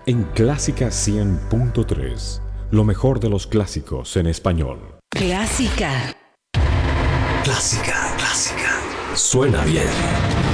en Clásica 100.3, lo mejor de los clásicos en español. Clásica. Clásica, clásica. Suena bien.